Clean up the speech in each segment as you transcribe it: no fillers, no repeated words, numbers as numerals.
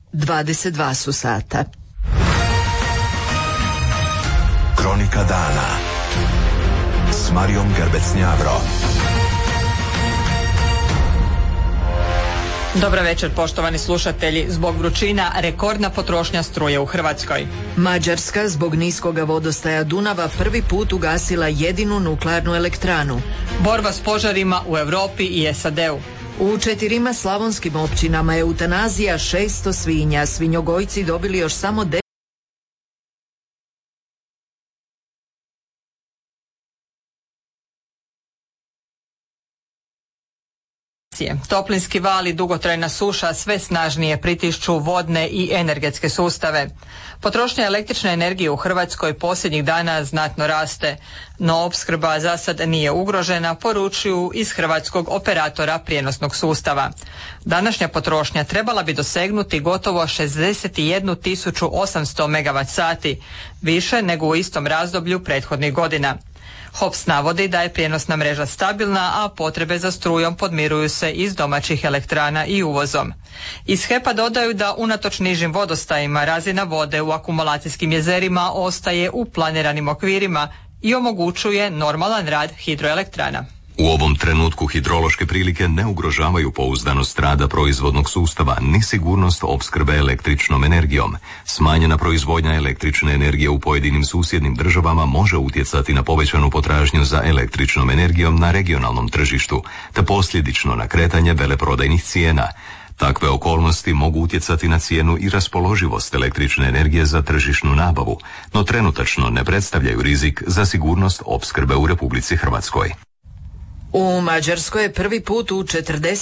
22 su sata. Kronika dana s Marijom Gerbec-Njavro. Dobar večer, poštovani slušatelji. Zbog vrućina rekordna potrošnja struje u Hrvatskoj. Mađarska zbog niskoga vodostaja Dunava prvi put ugasila jedinu nuklearnu elektranu. Borba s požarima u Europi i SAD-u. U 4 slavonskim općinama je eutanazija 600 svinja. Svinjogojci dobili još samo Toplinski val i dugotrajna suša sve snažnije pritišću vodne i energetske sustave. Potrošnja električne energije u Hrvatskoj posljednjih dana znatno raste, no opskrba za sad nije ugrožena, poručuju iz hrvatskog operatora prijenosnog sustava. Današnja potrošnja trebala bi dosegnuti gotovo 61.800 MWh, više nego u istom razdoblju prethodnih godina. HOPS navodi da je prijenosna mreža stabilna, a potrebe za strujom podmiruju se iz domaćih elektrana i uvozom. Iz HEP-a dodaju da unatoč nižim vodostajima razina vode u akumulacijskim jezerima ostaje u planiranim okvirima i omogućuje normalan rad hidroelektrana. U ovom trenutku hidrološke prilike ne ugrožavaju pouzdanost rada proizvodnog sustava ni sigurnost opskrbe električnom energijom. Smanjena proizvodnja električne energije u pojedinim susjednim državama može utjecati na povećanu potražnju za električnom energijom na regionalnom tržištu, te posljedično na kretanje veleprodajnih cijena. Takve okolnosti mogu utjecati na cijenu i raspoloživost električne energije za tržišnu nabavu, no trenutačno ne predstavljaju rizik za sigurnost opskrbe u Republici Hrvatskoj. U Mađarskoj je prvi put u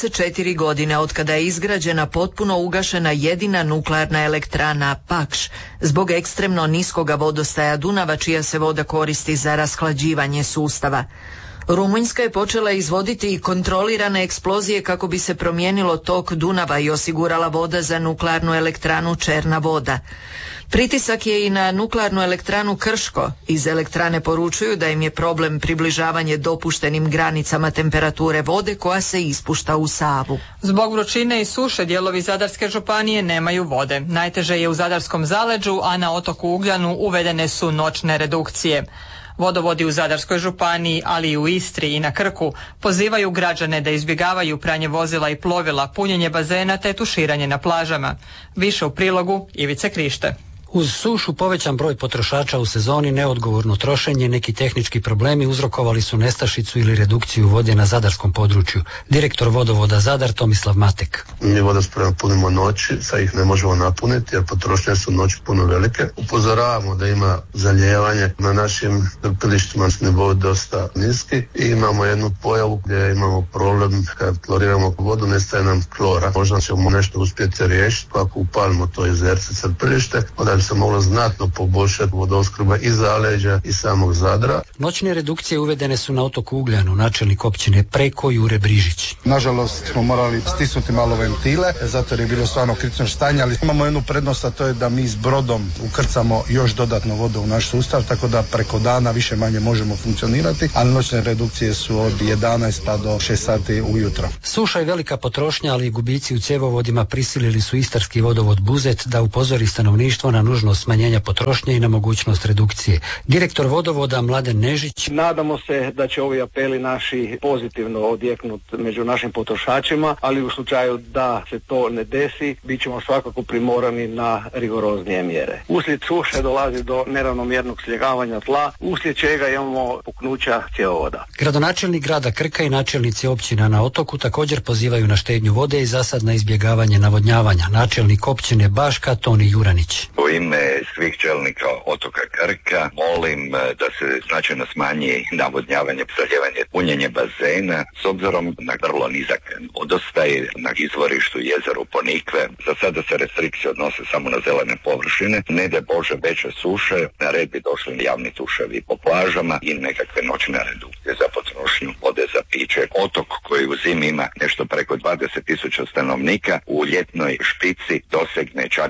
44 godine otkada je izgrađena potpuno ugašena jedina nuklearna elektrana Pakš zbog ekstremno niskoga vodostaja Dunava, čija se voda koristi za rashlađivanje sustava. Rumunjska je počela izvoditi i kontrolirane eksplozije kako bi se promijenilo tok Dunava i osigurala voda za nuklearnu elektranu Černa voda. Pritisak je i na nuklearnu elektranu Krško. Iz elektrane poručuju da im je problem približavanje dopuštenim granicama temperature vode koja se ispušta u Savu. Zbog vrućine i suše dijelovi Zadarske županije nemaju vode. Najteže je u Zadarskom zaleđu, a na otoku Ugljanu uvedene su noćne redukcije. Vodovodi u Zadarskoj županiji, ali i u Istri i na Krku pozivaju građane da izbjegavaju pranje vozila i plovila, punjenje bazena te tuširanje na plažama. Više u prilogu Ivice Krište. Uz sušu povećan broj potrošača u sezoni, neodgovorno trošenje, neki tehnički problemi uzrokovali su nestašicu ili redukciju vode na zadarskom području. Direktor vodovoda Zadar Tomislav Matek. Mi vodospremu punimo noći, sad ih ne možemo napuniti jer potrošnje su noći puno velike. Upozoravamo da ima zalijevanje na našim crpilištima, nivo dosta niski i imamo jednu pojavu gdje imamo problem kad kloriramo vodu, nestaje nam klora. Možda ćemo nešto uspjeti riješiti ako upalimo to jezerce crpilište, onda bi se moglo znatno poboljšati vodoopskrba i zaleđa i samog Zadra. Noćne redukcije uvedene su na otoku Ugljanu, načelnik općine Preko Jure Brižić. Nažalost smo morali stisnuti malo ventile, zato jer je bilo stvarno kritično stanje, ali imamo jednu prednost, a to je da mi s brodom ukrcamo još dodatno vodu u naš sustav, tako da preko dana više manje možemo funkcionirati, ali noćne redukcije su od 11 pa do 6 sati ujutro. Suša i velika potrošnja, ali i gubici u cjevovodima prisilili su istarski vodovod Buzet da upozori stanovništvo na nužnost smanjenja potrošnje i na mogućnost redukcije. Direktor vodovoda Mladen Nežić. Nadamo se da će ovi apeli naši pozitivno odjeknuti među našim potrošačima, ali u slučaju da se to ne desi, bit ćemo svakako primorani na rigoroznije mjere. Uslijed suše dolazi do neravnomjernog sljegavanja tla, uslijed čega imamo puknuća cjevovoda. Gradonačelnik grada Krka i načelnici općina na otoku također pozivaju na štednju vode i zasad na izbjegavanje navodnjavanja. Načelnik općine Baška Toni Juranić. U ime svih čelnika otoka Krka molim da se značajno smanji navodnjavanje, zalijevanje, punjenje bazena s obzirom na vrlo nizak vodostaj na izvorištu jezeru Ponikve. Za sada se restrikcije odnose samo na zelene površine. Ne da Bože veće suše, na red bi došli javni tuševi po plažama i nekakve noćne redukcije za potrošnju vode za piće. Otok koji u zimi ima nešto preko 20.000 stanovnika, u ljetnoj špici dosegne čak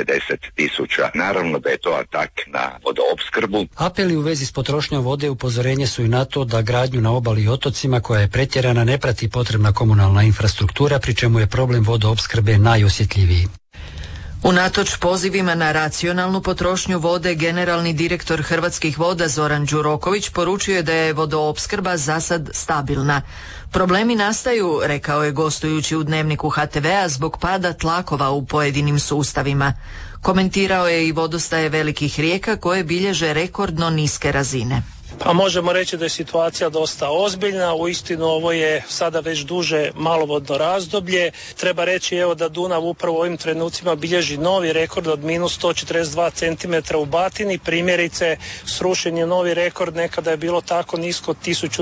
150.000. Naravno da je to atak na vodoopskrbu. Apeli u vezi s potrošnjom vode upozorenje su i na to da gradnju na obali i otocima koja je pretjerana ne prati potrebna komunalna infrastruktura, pri čemu je problem vodoopskrbe najosjetljiviji. Unatoč pozivima na racionalnu potrošnju vode, generalni direktor Hrvatskih voda Zoran Đuroković poručio je da je vodoopskrba zasad stabilna. Problemi nastaju, rekao je gostujući u Dnevniku HTV-a, zbog pada tlakova u pojedinim sustavima. Komentirao je i vodostaje velikih rijeka koje bilježe rekordno niske razine. Pa možemo reći da je situacija dosta ozbiljna, uistinu ovo je sada već duže malovodno razdoblje. Treba reći evo da Dunav upravo u ovim trenucima bilježi novi rekord od minus 142 cm u Batini. Primjerice, srušen je novi rekord, nekada je bilo tako nisko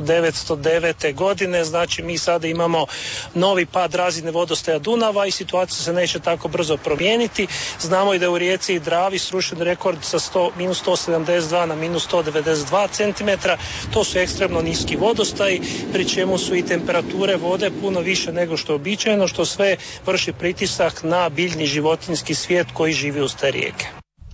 1909. godine, znači mi sada imamo novi pad razine vodostaja Dunava i situacija se neće tako brzo promijeniti. Znamo i da je u rijeci i Dravi srušen rekord sa minus 172 na minus 192 cm. To su ekstremno niski vodostaji, pri čemu su i temperature vode puno više nego što je uobičajeno, što sve vrši pritisak na biljni životinjski svijet koji živi uz te rijeke.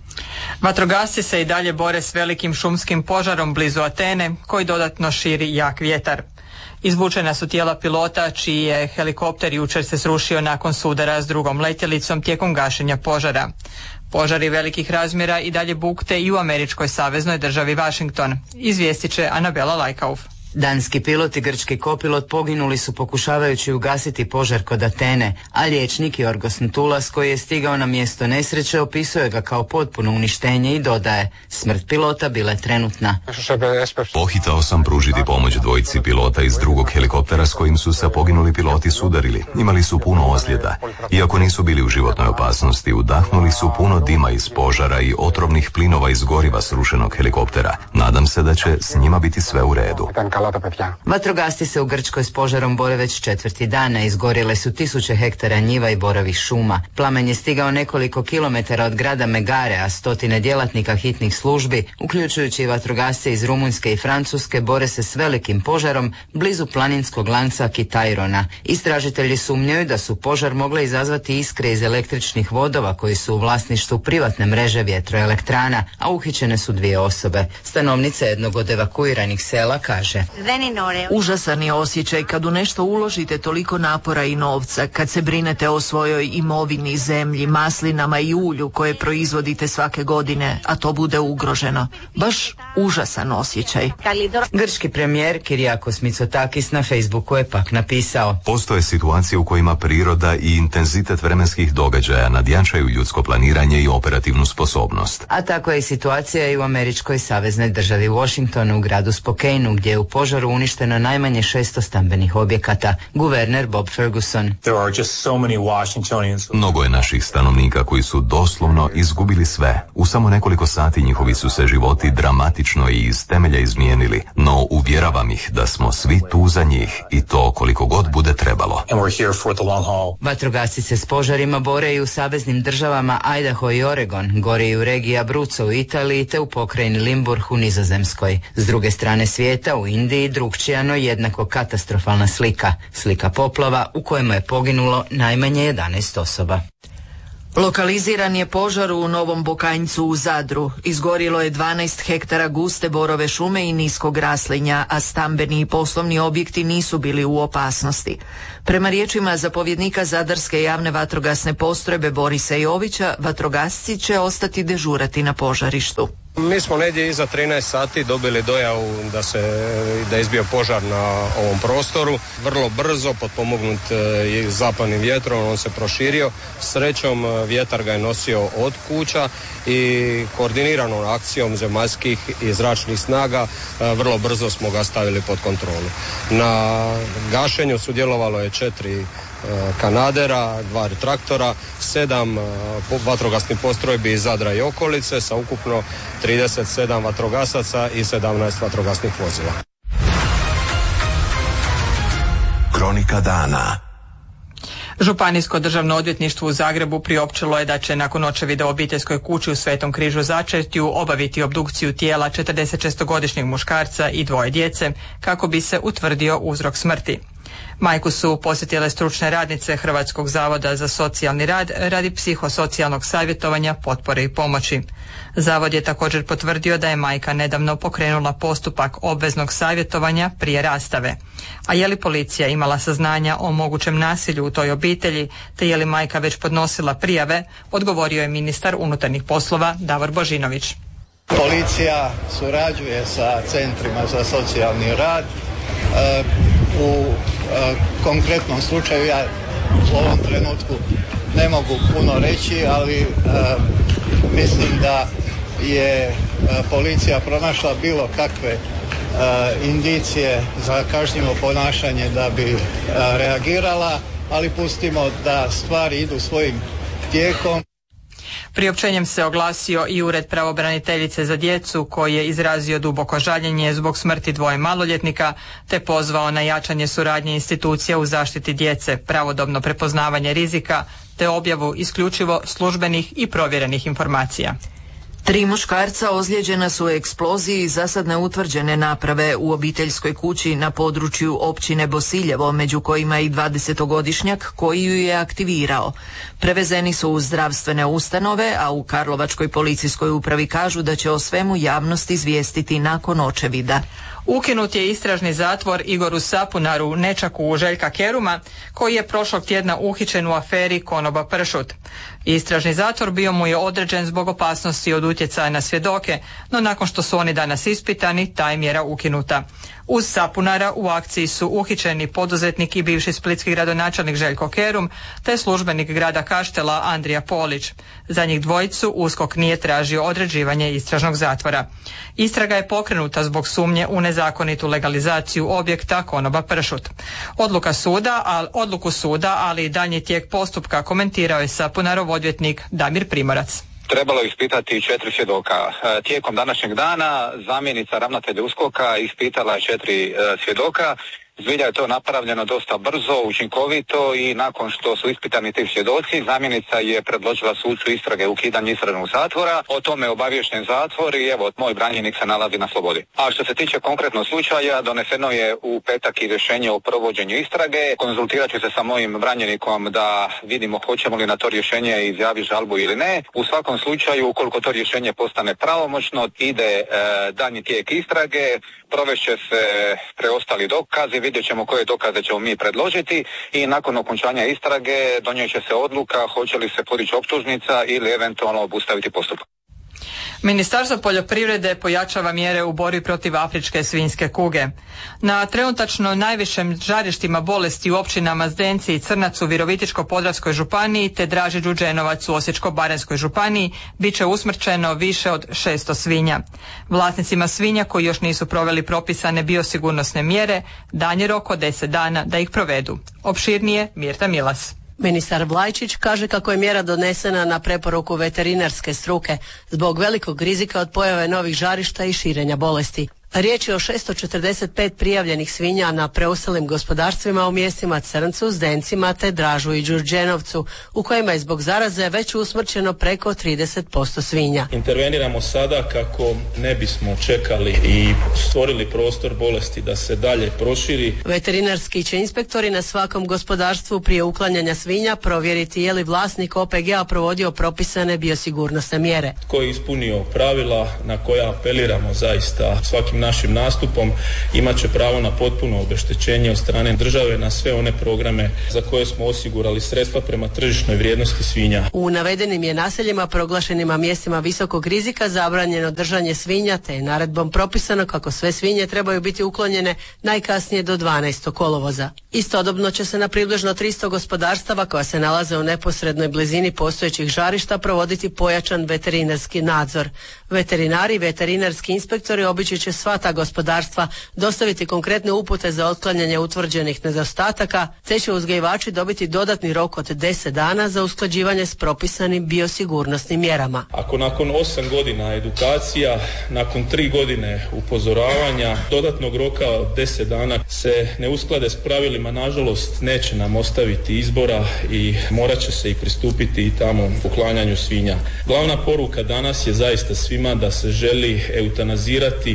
Vatrogasci se i dalje bore s velikim šumskim požarom blizu Atene, koji dodatno širi jak vjetar. Izvučena su tijela pilota čiji je helikopter jučer se srušio nakon sudara s drugom letjelicom tijekom gašenja požara. Požari velikih razmjera i dalje bukte i u američkoj saveznoj državi Washington, izvijestit će Anabela Lajkauf. Danski pilot i grčki kopilot poginuli su pokušavajući ugasiti požar kod Atene, a liječnik Jorgos Ntulas koji je stigao na mjesto nesreće opisuje ga kao potpuno uništenje i dodaje, smrt pilota bila je trenutna. Pohitao sam pružiti pomoć dvojici pilota iz drugog helikoptera s kojim su se poginuli piloti sudarili. Imali su puno ozljeda. Iako nisu bili u životnoj opasnosti, udahnuli su puno dima iz požara i otrovnih plinova iz goriva srušenog helikoptera. Nadam se da će s njima biti sve u redu. Vatrogasci se u Grčkoj s požarom bore već 4. dana, izgorjele su 1000 hektara njiva i borovih šuma. Plamen je stigao nekoliko kilometara od grada Megare, a stotine djelatnika hitnih službi, uključujući i vatrogasce iz Rumunjske i Francuske, bore se s velikim požarom blizu planinskog lanca Kitairona. Istražitelji sumnjaju da su požar mogle izazvati iskre iz električnih vodova koji su u vlasništvu privatne mreže vjetroelektrana, a uhićene su 2 osobe. Stanovnica jednog od evakuiranih sela kaže: užasan je osjećaj kad u nešto uložite toliko napora i novca, kad se brinete o svojoj imovini, zemlji, maslinama i ulju koje proizvodite svake godine, a to bude ugroženo. Baš užasan osjećaj. Grčki premijer Kyriakos Mitsotakis na Facebooku je pak napisao: postoje situacije u kojima priroda i intenzitet vremenskih događaja nadjačaju ljudsko planiranje i operativnu sposobnost. A tako je situacija i u američkoj saveznoj državi Washingtonu, u gradu Spokaneu, gdje je u požaru uništeno najmanje 600 stambenih objekata. Guverner Bob Ferguson: mnogo je naših stanovnika koji su doslovno izgubili sve. U samo nekoliko sati njihovi su se životi dramatično i iz temelja izmijenili, no uvjeravam ih da smo svi tu za njih i to koliko god bude trebalo. Vatrogasci se s požarima bore i u saveznim državama Idaho i Oregon, gore i u regiji Abruzzo u Italiji te u pokrajini Limburg u Nizozemskoj. S druge strane svijeta u Indiji drukčija, no jednako katastrofalna slika. Slika poplava u kojima je poginulo najmanje 11 osoba. Lokaliziran je požar u Novom Bokanjcu u Zadru. Izgorilo je 12 hektara guste borove šume i niskog raslinja, a stambeni i poslovni objekti nisu bili u opasnosti. Prema riječima zapovjednika Zadarske javne vatrogasne postrojbe Borisa Jovića, vatrogasci će ostati dežurati na požarištu. Mi smo negdje iza 13 sati dobili dojavu da je izbio požar na ovom prostoru. Vrlo brzo, potpomognut zapadnim vjetrom, on se proširio. Srećom vjetar ga je nosio od kuća i koordiniranom akcijom zemaljskih i zračnih snaga vrlo brzo smo ga stavili pod kontrolu. Na gašenju sudjelovalo je 4 kanadera, 2 traktora, 7 vatrogasnih postrojbi iz Zadra i okolice sa ukupno 37 vatrogasaca i 17 vatrogasnih vozila. Kronika dana. Županijsko državno odvjetništvo u Zagrebu priopćilo je da će nakon očevida u obiteljskoj kući u Svetom Križu Začretju obaviti obdukciju tijela 46-godišnjeg muškarca i 2 djece kako bi se utvrdio uzrok smrti. Majku su posjetile stručne radnice Hrvatskog zavoda za socijalni rad radi psihosocijalnog savjetovanja, potpore i pomoći. Zavod je također potvrdio da je majka nedavno pokrenula postupak obveznog savjetovanja prije rastave. A je li policija imala saznanja o mogućem nasilju u toj obitelji, te je li majka već podnosila prijave, odgovorio je ministar unutarnjih poslova Davor Božinović. Policija surađuje sa centrima za socijalni rad. U konkretnom slučaju ja u ovom trenutku ne mogu puno reći, ali mislim da je policija pronašla bilo kakve indicije za kažnjivo ponašanje da bi reagirala, ali pustimo da stvari idu svojim tijekom. Priopćenjem se oglasio i Ured pravobraniteljice za djecu koji je izrazio duboko žaljenje zbog smrti dvoje maloljetnika te pozvao na jačanje suradnje institucija u zaštiti djece, pravodobno prepoznavanje rizika te objavu isključivo službenih i provjerenih informacija. 3 muškarca ozlijeđena su u eksploziji zasad neutvrđene naprave u obiteljskoj kući na području općine Bosiljevo, među kojima i 20-godišnjak koji ju je aktivirao. Prevezeni su u zdravstvene ustanove, a u Karlovačkoj policijskoj upravi kažu da će o svemu javnost izvijestiti nakon očevida. Ukinut je istražni zatvor Igoru Sapunaru, nečaku Željka Keruma, koji je prošlog tjedna uhićen u aferi Konoba pršut. Istražni zatvor bio mu je određen zbog opasnosti od utjecaja na svjedoke, no nakon što su oni danas ispitani, ta je mjera ukinuta. Uz Sapunara u akciji su uhićeni poduzetnik i bivši splitski gradonačelnik Željko Kerum, te službenik grada Kaštela Andrija Polić. Za njih dvojicu USKOK nije tražio određivanje istražnog zatvora. Istraga je pokrenuta zbog sumnje u nezakonitu legalizaciju objekta Konoba pršut. Odluku suda, ali i daljnji tijek postupka komentirao je Sapunarov odvjetnik Damir Primorac. Trebalo ispitati 4 svjedoka. Tijekom današnjeg dana zamjenica ravnatelja USKOK-a ispitala je 4 svjedoka. Zbilja je to napravljeno dosta brzo, učinkovito i nakon što su ispitani ti svjedoci, zamjenica je predložila sucu istrage ukidanje istražnog zatvora. O tome je obaviješten zatvor i evo, moj branjenik se nalazi na slobodi. A što se tiče konkretnog slučaja, doneseno je u petak i rješenje o provođenju istrage. Konzultirat ću se sa mojim branjenikom da vidimo hoćemo li na to rješenje izjaviti žalbu ili ne. U svakom slučaju, ukoliko to rješenje postane pravomoćno, ide daljnji tijek istrage, provešće se preostali dokazi, vidjet ćemo koje dokaze ćemo mi predložiti i nakon okončanja istrage donijet će se odluka hoće li se podići optužnica ili eventualno obustaviti postupak. Ministarstvo poljoprivrede pojačava mjere u borbi protiv afričke svinjske kuge. Na trenutačno najvišim žarištima bolesti u općinama Zdenci i Crnac u Virovitičko-podravskoj županiji te Draži Đurđenovac u Osječko-baranjskoj županiji bit će usmrćeno više od 600 svinja. Vlasnicima svinja koji još nisu proveli propisane biosigurnosne mjere dan je rok od 10 dana da ih provedu. Opširnije Mirta Milas. Ministar Vlajčić kaže kako je mjera donesena na preporuku veterinarske struke zbog velikog rizika od pojave novih žarišta i širenja bolesti. Riječ je o 645 prijavljenih svinja na preostalim gospodarstvima u mjestima Crncu, Zdencima te Dražu i Đurđenovcu, u kojima je zbog zaraze već usmrćeno preko 30% svinja. Interveniramo sada kako ne bismo čekali i stvorili prostor bolesti da se dalje proširi. Veterinarski će inspektori na svakom gospodarstvu prije uklanjanja svinja provjeriti je li vlasnik OPG-a provodio propisane biosigurnosne mjere. Tko je ispunio pravila na koja apeliramo zaista svakim našim nastupom imat će pravo na potpuno obeštećenje od strane države na sve one programe za koje smo osigurali sredstva prema tržišnoj vrijednosti svinja. U navedenim je naseljima proglašenima mjestima visokog rizika zabranjeno držanje svinja te je naredbom propisano kako sve svinje trebaju biti uklonjene najkasnije do 12. kolovoza. Istodobno će se na približno 300 gospodarstava koja se nalaze u neposrednoj blizini postojećih žarišta provoditi pojačan veterinarski nadzor. Veterinari i veterinarski inspektori obići će sva ta gospodarstva dostaviti konkretne upute za otklanjanje utvrđenih nedostataka, te će uzgajivači dobiti dodatni rok od 10 dana za usklađivanje s propisanim biosigurnosnim mjerama. Ako nakon 8 godina edukacija, nakon 3 godine upozoravanja, dodatnog roka od 10 dana se ne usklade s pravilima, nažalost neće nam ostaviti izbora i morat će se i pristupiti i tamo uklanjanju svinja. Glavna poruka danas je zaista svima da se želi eutanazirati, ukloniti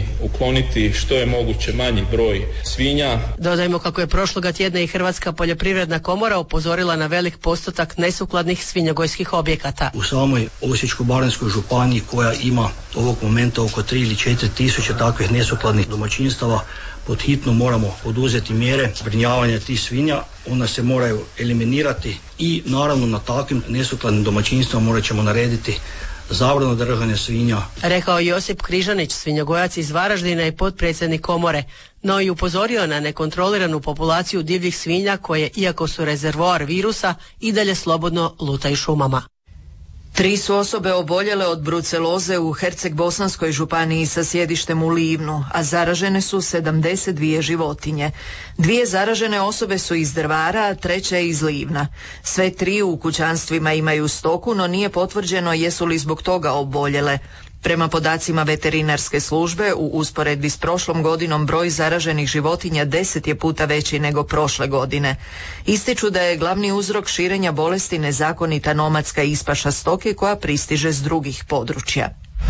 kloniti što je moguće manji broj svinja. Dodajmo kako je prošloga tjedna i Hrvatska poljoprivredna komora upozorila na velik postotak nesukladnih svinjogojskih objekata. U samoj Osječko-baranjskoj županiji, koja ima ovog momenta oko 3 ili 4 tisuće takvih nesukladnih domaćinstava, pod hitno moramo poduzeti mjere zbrinjavanja tih svinja. Ona se moraju eliminirati i naravno na takvim nesukladnim domaćinstvima morat ćemo narediti zabranu držanja svinja. Rekao Josip Križanić, svinjogojac iz Varaždina i potpredsjednik komore, no i upozorio na nekontroliranu populaciju divljih svinja koje, iako su rezervoar virusa, i dalje slobodno lutaju šumama. 3 su osobe oboljele od bruceloze u Herceg-Bosanskoj županiji sa sjedištem u Livnu, a zaražene su 72 životinje. 2 zaražene osobe su iz Drvara, a 3. iz Livna. Sve 3 u kućanstvima imaju stoku, no nije potvrđeno jesu li zbog toga oboljele. Prema podacima veterinarske službe, u usporedbi s prošlom godinom broj zaraženih životinja 10 je puta veći nego prošle godine. Ističu da je glavni uzrok širenja bolesti nezakonita nomadska ispaša stoke koja pristiže s drugih područja.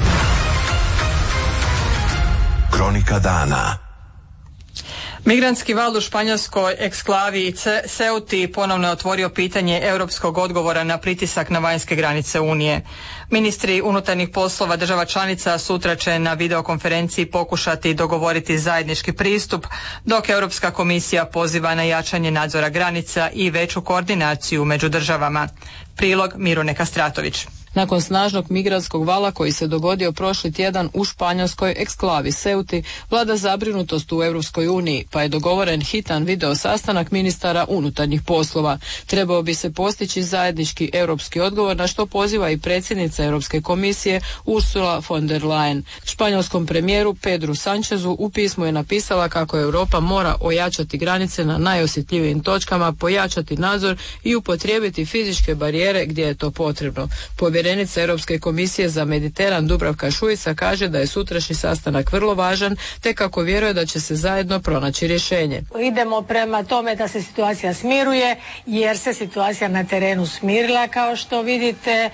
Kronika dana. Migrantski val u španjolskoj eksklavi Ceuti ponovno je otvorio pitanje europskog odgovora na pritisak na vanjske granice Unije. Ministri unutarnjih poslova država članica sutra će na videokonferenciji pokušati dogovoriti zajednički pristup, dok Europska komisija poziva na jačanje nadzora granica i veću koordinaciju među državama. Prilog Mirune Kastratović. Nakon snažnog migrantskog vala koji se dogodio prošli tjedan u španjolskoj eksklavi Ceuti, vlada zabrinutost u Europskoj uniji, pa je dogovoren hitan video sastanak ministara unutarnjih poslova. Trebao bi se postići zajednički europski odgovor, na što poziva i predsjednica Europske komisije Ursula von der Leyen. Španjolskom premijeru Pedru Sanchezu u pismu je napisala kako Europa mora ojačati granice na najosjetljivijim točkama, pojačati nadzor i upotrijebiti fizičke barijere gdje je to potrebno. Povjerenica Europske komisije za Mediteran Dubravka Šuica kaže da je sutrašnji sastanak vrlo važan, te kako vjeruje da će se zajedno pronaći rješenje. Idemo prema tome da se situacija smiruje, jer se situacija na terenu smirila, kao što vidite.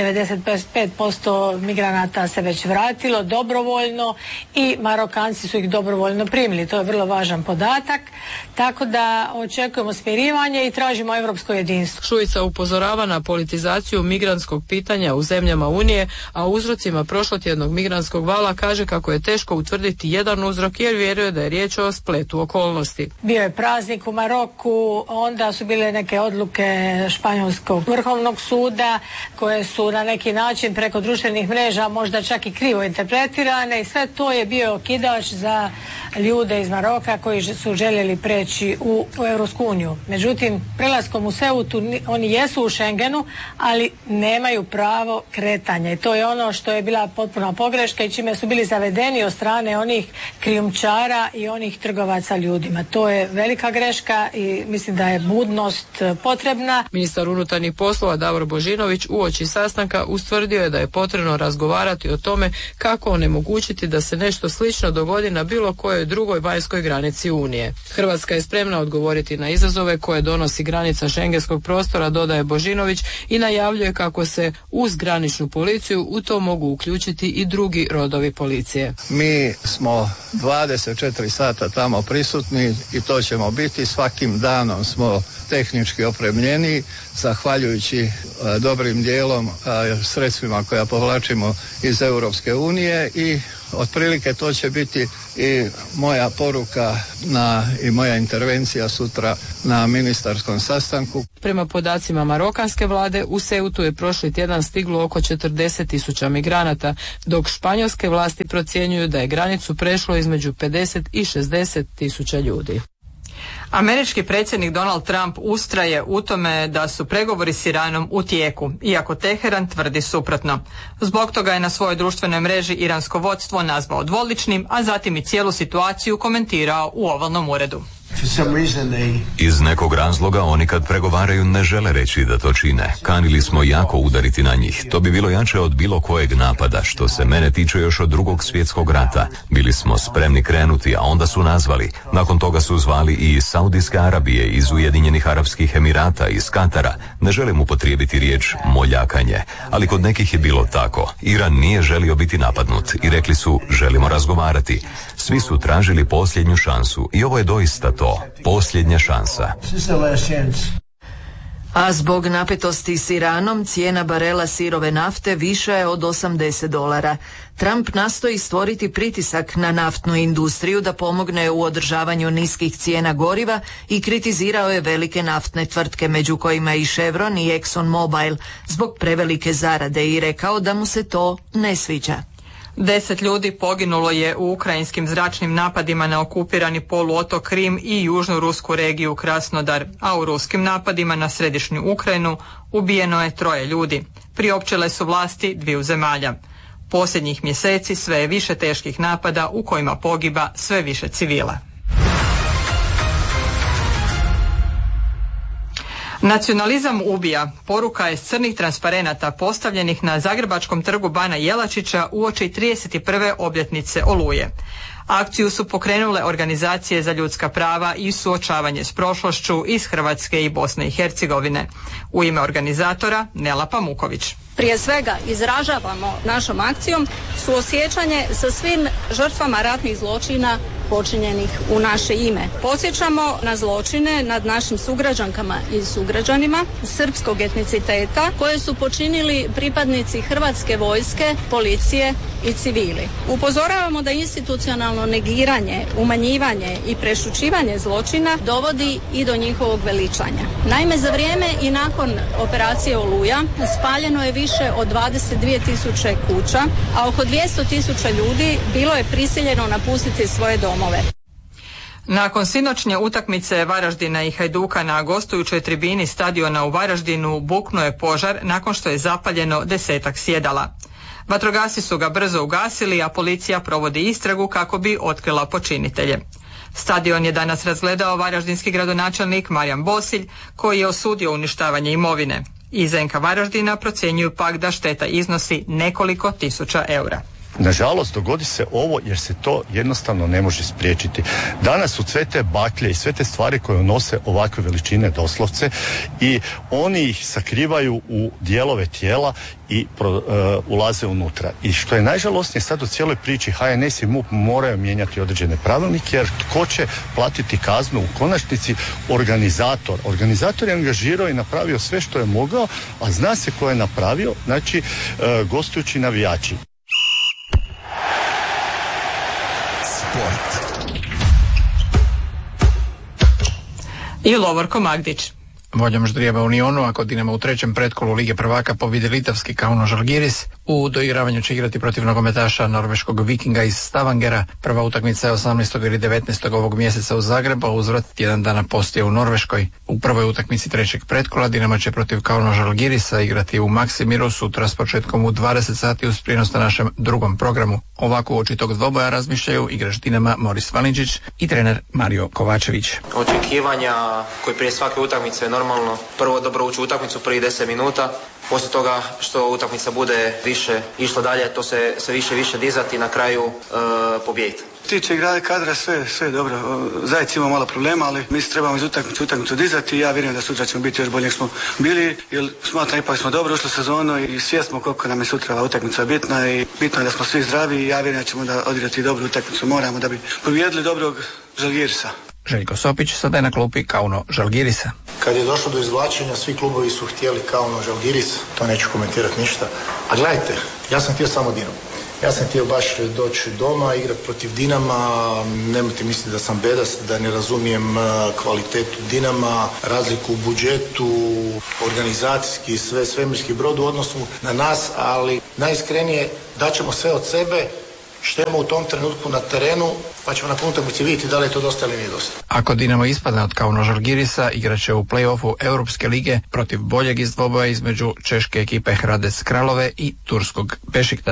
95% migranata se već vratilo dobrovoljno i Marokanci su ih dobrovoljno primili. To je vrlo važan podatak, tako da očekujemo smirivanje i tražimo europsko jedinstvo. Šuica upozorava na politizaciju migrantskog pitanja u zemljama Unije, a uzrocima prošlotjednog migrantskog vala kaže kako je teško utvrditi jedan uzrok, jer vjeruje da je riječ o spletu okolnosti. Bio je praznik u Maroku, onda su bile neke odluke Španjolskog vrhovnog suda koje su na neki način preko društvenih mreža možda čak i krivo interpretirane, i sve to je bio okidač za ljude iz Maroka koji su željeli preći u Europsku uniju. Međutim, prelaskom u Ceutu oni jesu u Schengenu, ali nemaju pravo kretanja, i to je ono što je bila potpuna pogreška i čime su bili zavedeni od strane onih krijumčara i onih trgovaca ljudima. To je velika greška i mislim da je budnost potrebna. Ministar unutarnjih poslova Davor Božinović uoči sastanka ustvrdio je da je potrebno razgovarati o tome kako onemogućiti da se nešto slično dogodi na bilo kojoj drugoj vanjskoj granici Unije. Hrvatska je spremna odgovoriti na izazove koje donosi granica šengenskog prostora, dodaje Božinović, i najavljuje kako se uz graničnu policiju u to mogu uključiti i drugi rodovi policije. Mi smo 24 sata tamo prisutni i to ćemo biti. Svakim danom smo tehnički opremljeni, zahvaljujući dobrim dijelom sredstvima koja povlačimo iz Europske unije, i otprilike to će biti i moja poruka i moja intervencija sutra na ministarskom sastanku. Prema podacima marokanske vlade, u Ceutu je prošli tjedan stiglo oko 40.000 migranata, dok španjolske vlasti procjenjuju da je granicu prešlo između 50 i 60.000 ljudi. Američki predsjednik Donald Trump ustraje u tome da su pregovori s Iranom u tijeku, iako Teheran tvrdi suprotno. Zbog toga je na svojoj društvenoj mreži iransko vodstvo nazvao dvoličnim, a zatim i cijelu situaciju komentirao u ovalnom uredu. Iz nekog razloga oni kad pregovaraju ne žele reći da to čine. Kanili smo jako udariti na njih. To bi bilo jače od bilo kojeg napada, što se mene tiče još od Drugog svjetskog rata. Bili smo spremni krenuti, a onda su nazvali. Nakon toga su zvali i iz Saudijske Arabije, iz Ujedinjenih Arapskih Emirata, iz Katara. Ne želim upotrijebiti riječ moljakanje, ali kod nekih je bilo tako. Iran nije želio biti napadnut i rekli su želimo razgovarati. Svi su tražili posljednju šansu i ovo je doista to, posljednja šansa. A zbog napetosti s Iranom cijena barela sirove nafte viša je od $80. Trump nastoji stvoriti pritisak na naftnu industriju da pomogne u održavanju niskih cijena goriva i kritizirao je velike naftne tvrtke, među kojima i Chevron i Exxon Mobil, zbog prevelike zarade i rekao da mu se to ne sviđa. 10 ljudi poginulo je u ukrajinskim zračnim napadima na okupirani poluotok Krim i južnu rusku regiju Krasnodar, a u ruskim napadima na središnju Ukrajinu ubijeno je 3 ljudi. Priopćile su vlasti 2 zemalja. Posljednjih mjeseci sve je više teških napada u kojima pogiba sve više civila. Nacionalizam ubija, poruka je s crnih transparenata postavljenih na Zagrebačkom trgu Bana Jelačića uoči 31. obljetnice Oluje. Akciju su pokrenule organizacije za ljudska prava i suočavanje s prošlošću iz Hrvatske i Bosne i Hercegovine. U ime organizatora Nela Pamuković. Prije svega izražavamo našom akcijom suosjećanje sa svim žrtvama ratnih zločina počinjenih u naše ime. Podsjećamo na zločine nad našim sugrađankama i sugrađanima srpskog etniciteta koje su počinili pripadnici Hrvatske vojske, policije i civili. Upozoravamo da institucionalno negiranje, umanjivanje i prešućivanje zločina dovodi i do njihovog veličanja. Naime, za vrijeme i nakon operacije Oluja spaljeno je više od 22.000 kuća, a oko 200.000 ljudi bilo je prisiljeno napustiti svoje domove. Nakon sinoćnje utakmice Varaždina i Hajduka na gostujućoj tribini stadiona u Varaždinu buknuo je požar nakon što je zapaljeno 10-ak sjedala. Vatrogasci su ga brzo ugasili, a policija provodi istragu kako bi otkrila počinitelje. Stadion je danas razgledao varaždinski gradonačelnik Marijan Bosilj, koji je osudio uništavanje imovine. Iz NK Varaždina procjenjuju pak da šteta iznosi nekoliko tisuća eura. Nažalost, dogodi se ovo jer se to jednostavno ne može spriječiti. Danas su sve te baklje i sve te stvari koje nose ovakve veličine doslovce i oni ih sakrivaju u dijelove tijela i ulaze unutra. I što je najžalosnije sad u cijeloj priči, HNS i MUP moraju mijenjati određene pravilnike, jer tko će platiti kaznu u konačnici? Organizator. Organizator je angažirao i napravio sve što je mogao, a zna se ko je napravio, znači gostujući navijači. I Lovorko Magdić. Voljom ždrijeba u Unionu, ako Dinamo u 3. pretkolu Lige prvaka pobjedi litavski Kauno Žalgiris, u doigravanju će igrati protiv nogometaša norveškog Vikinga iz Stavangera. Prva utakmica je 18. ili 19. ovog mjeseca u Zagrebu, a uzvrat tjedan dana poslije u Norveškoj. U prvoj utakmici 3. pretkola Dinamo će protiv Kauno Žalgirisa igrati u Maksimiru sutra s početkom u 20 sati uz prijenos na našem drugom programu. Ovako uoči tog dvoboja razmišljaju igrač Dinama Moris Valinčić i trener Mario Kovačević. Očekivanja koji prije svake utakmice normalno prvo dobro ući u utakmicu prvih 10 minuta, poslije toga što utakmica bude više išla dalje, to se više dizati i na kraju pobijediti. Tiče kadra sve dobro. Zajec ima malo problema, ali mi se trebamo iz utakmicu dizati i ja vjerujem da sutra ćemo biti još bolje nego smo bili, jer smatram ipak smo dobro ušli u sezonu i svjesni smo koliko nam je sutra utakmica bitna i bitno je da smo svi zdravi i ja vjerujem da ćemo da odigrati dobru utakmicu. Moramo da bi pobijedili dobrog Žalgirisa. Željko Sopić sada je na klupi Kauno Žalgirisa. Kad je došlo do izvlačenja, svi klubovi su htjeli Kauno Žalgiris, to neću komentirati ništa. A gledajte, ja sam htio samo Dinamo. Ja sam htio baš doći doma, igrati protiv Dinama, nemojte misliti da sam bedas, da ne razumijem kvalitetu Dinama, razliku u budžetu, organizacijski, svemirski brod u odnosu na nas, ali najiskrenije daćemo sve od sebe, štemo u tom trenutku na terenu, pa ćemo na utakmici vidjeti da li je to dosta ili nije dosta. Ako Dinamo ispadne od Kauno Žalgirisa, igraće u play-offu Europske lige protiv boljeg iz dvoboja između češke ekipe Hradec Kralove i turskog Bešiktaša.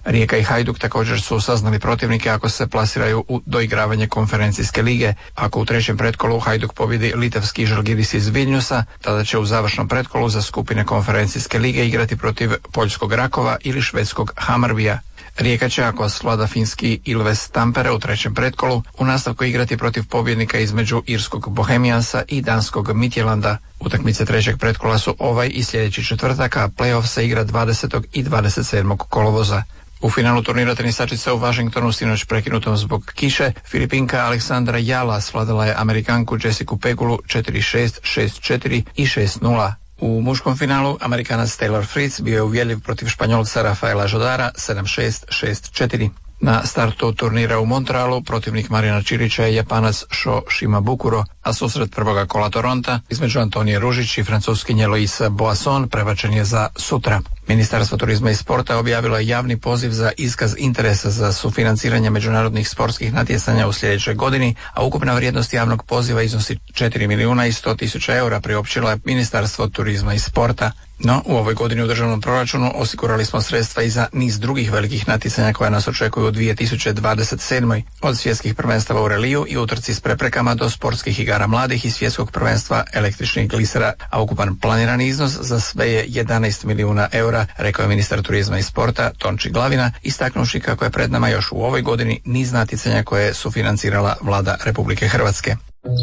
Rijeka i Hajduk također su saznali protivnike ako se plasiraju u doigravanje konferencijske lige. Ako u trećem pretkolu Hajduk pobjedi litavski Žalgiris iz Vilniusa, tada će u završnom pretkolu za skupine konferencijske lige igrati protiv poljskog Rakova ili švedskog Hammarbyja. Rijeka će, ako svlada finski Ilves Tampere u trećem pretkolu, u nastavku igrati protiv pobjednika između irskog Bohemiansa i danskog Midtjylanda. Utakmice trećeg pretkola su ovaj i sljedeći četvrtak, a play-off se igra 20. i 27. kolovoza. U finalu turnira tenisačica u Washingtonu sinoć prekinutom zbog kiše, Filipinka Aleksandra Jala svladala je Amerikanku Jessicu Pegulu 4-6, 6-4 i 6-0. U muškom finalu Amerikanac Taylor Fritz bio je uvjerljiv protiv Španjolca Rafaela Jodara 7-6, 6-4. Na startu turnira u Montrealu protivnik Marina Čilića je Japanac Sho Shimabukuro, a susret prvoga kola Toronta između Antonije Ružić i francuskinje Loise Boisson prebačen je za sutra. Ministarstvo turizma i sporta objavilo je javni poziv za iskaz interesa za sufinanciranje međunarodnih sportskih natjecanja u sljedećoj godini, a ukupna vrijednost javnog poziva iznosi 4.100.000 eura, priopćilo je Ministarstvo turizma i sporta. No, u ovoj godini u državnom proračunu osigurali smo sredstva i za niz drugih velikih natjecanja koja nas očekuju u 2027. Od svjetskih prvenstava u reliju i utrci s preprekama do sportskih igara mladih i svjetskog prvenstva električnih glisera, a ukupan planirani iznos za sve je 11 milijuna eura, rekao je ministar turizma i sporta Tonči Glavina, istaknuši kako je pred nama još u ovoj godini niz natjecanja koje je sufinancirala Vlada Republike Hrvatske.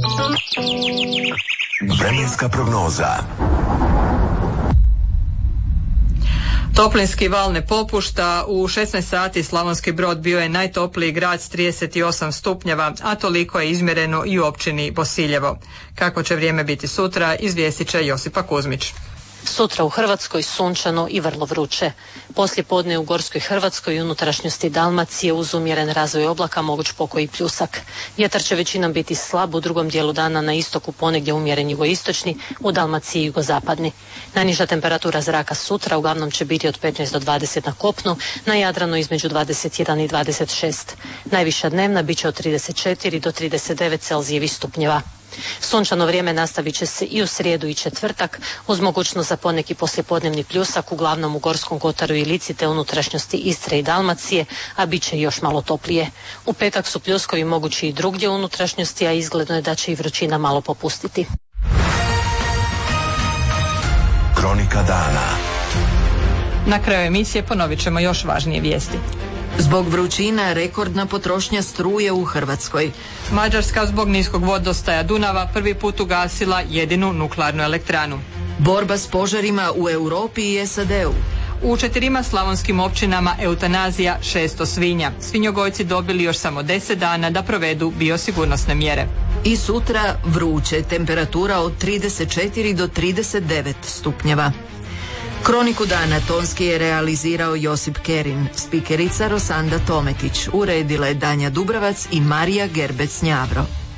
Vremenska prognoza. Toplinski val ne popušta. U 16 sati Slavonski Brod bio je najtopliji grad s 38 stupnjeva, a toliko je izmjereno i u općini Bosiljevo. Kako će vrijeme biti sutra, izvijestit će Josipa Kuzmić. Sutra u Hrvatskoj sunčano i vrlo vruće. Poslijepodne u Gorskoj Hrvatskoj i unutrašnjosti Dalmacije uz umjeren razvoj oblaka moguć pokoji pljusak. Vjetar će većinom biti slab, u drugom dijelu dana na istoku ponegdje umjeren jugoistočni, u Dalmaciji jugozapadni. Najniža temperatura zraka sutra uglavnom će biti od 15 do 20 na kopnu, na Jadranu između 21 i 26. Najviša dnevna bit će od 34 do 39 Celzijevih stupnjeva. Sunčano vrijeme nastavit će se i u srijedu i četvrtak uz mogućnost za poneki poslijepodnevni pljusak uglavnom u Gorskom kotaru i Lici te unutrašnjosti Istre i Dalmacije, a bit će još malo toplije. U petak su pljuskovi mogući i drugdje u unutrašnjosti, a izgledno je da će i vrućina malo popustiti. Kronika dana. Na kraju emisije ponovit ćemo još važnije vijesti. Zbog vrućina rekordna potrošnja struje u Hrvatskoj. Mađarska zbog niskog vodostaja Dunava prvi put ugasila jedinu nuklearnu elektranu. Borba s požarima u Europi i SAD-u. U 4 slavonskim općinama eutanazija 600 svinja. Svinjogojci dobili još samo 10 dana da provedu biosigurnosne mjere. I sutra vruće, temperatura od 34 do 39 stupnjeva. Kroniku dana tonski je realizirao Josip Kerin, spikerica Rosanda Tometić, uredila je Danja Dubravac i Marija Gerbec-Njavro.